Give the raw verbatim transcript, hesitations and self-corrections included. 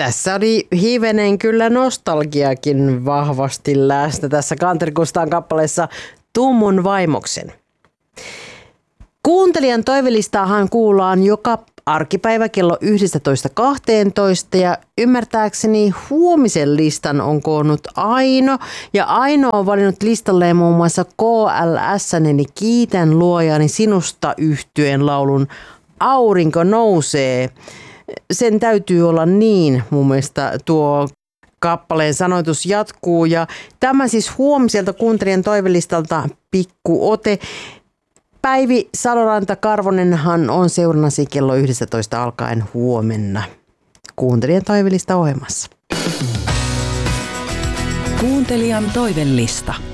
Tässä oli hivenen kyllä nostalgiakin vahvasti läsnä tässä Kanteri Kustaan kappaleessa Tuu mun vaimoksen. Kuuntelijan toivelistaahan kuullaan joka arkipäivä kello yksitoista kaksitoista ja ymmärtääkseni huomisen listan on koonnut Aino. Ja Aino on valinnut listalleen muun muassa K L S:n eli Kiitän luojani sinusta -yhtyeen laulun Aurinko nousee. Sen täytyy olla niin, mun mielestä tuo kappaleen sanoitus jatkuu. Ja tämä siis huomiselta kuuntelijan toivelistalta pikku ote. Päivi Saloranta-Karvonenhan on seurannasi kello yksitoista alkaen huomenna kuuntelijan toivelista ohjelmassa. Kuuntelijan toivelista.